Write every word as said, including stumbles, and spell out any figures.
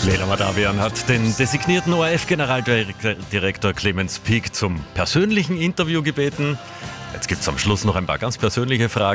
Leila Madavian hat den designierten O R F-Generaldirektor Clemens Piek zum persönlichen Interview gebeten. Jetzt gibt es am Schluss noch ein paar ganz persönliche Fragen.